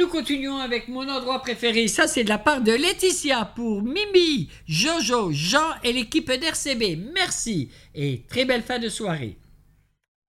nous continuons avec mon endroit préféré. Ça, c'est de la part de Laetitia pour Mimi, Jojo, Jean et l'équipe d'RCB. Merci et très belle fin de soirée.